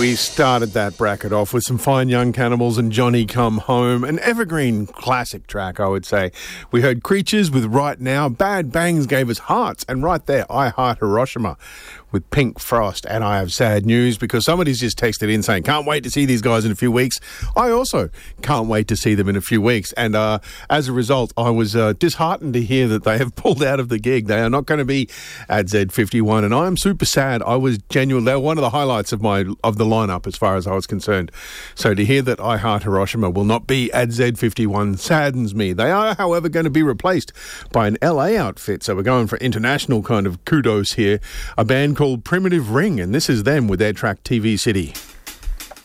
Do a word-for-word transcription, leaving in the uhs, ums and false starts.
We started that bracket off with some Fine Young Cannibals and Johnny Come Home, an evergreen classic track, I would say. We heard Creatures with Right Now. Bad Bangs gave us Hearts, and right there, I Heart Hiroshima with Pink Frost. And I have sad news because somebody's just texted in saying, can't wait to see these guys in a few weeks. I also can't wait to see them in a few weeks. And uh, as a result, I was uh, disheartened to hear that they have pulled out of the gig. They are not going to be at Z fifty-one, and I am super sad. I was genuinely, they were one of the highlights of my of the lineup as far as I was concerned. So to hear that I Heart Hiroshima will not be at Z fifty-one saddens me. They are, however, going to be replaced by an L A outfit. So we're going for international kind of kudos here. A band called Primitive Ring, and this is them with their track T V City.